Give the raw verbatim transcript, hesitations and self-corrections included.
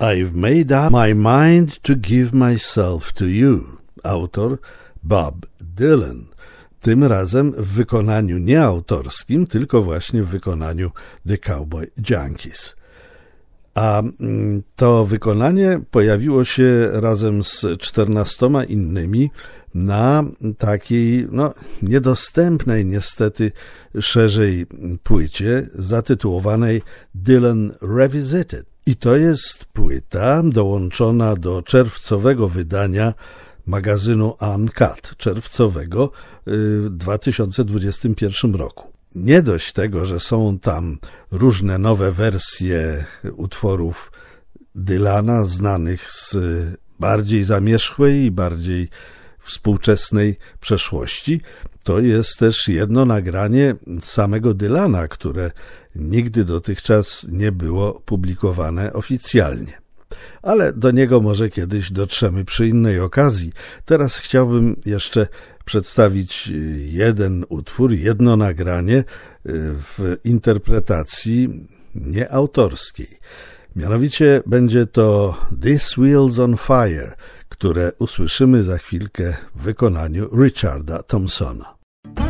I've made up my mind to give myself to you. Autor Bob Dylan. Tym razem w wykonaniu nie autorskim, tylko właśnie w wykonaniu The Cowboy Junkies. A to wykonanie pojawiło się razem z czternastoma innymi na takiej, no, niedostępnej niestety szerzej płycie zatytułowanej Dylan Revisited. I to jest płyta dołączona do czerwcowego wydania magazynu Uncut, czerwcowego w dwa tysiące dwudziestym pierwszym roku. Nie dość tego, że są tam różne nowe wersje utworów Dylana, znanych z bardziej zamierzchłej i bardziej współczesnej przeszłości, to jest też jedno nagranie samego Dylana, które nigdy dotychczas nie było publikowane oficjalnie. Ale do niego może kiedyś dotrzemy przy innej okazji. Teraz chciałbym jeszcze przedstawić jeden utwór, jedno nagranie w interpretacji nieautorskiej. Mianowicie będzie to This Wheel's on Fire, które usłyszymy za chwilkę w wykonaniu Richarda Thompsona.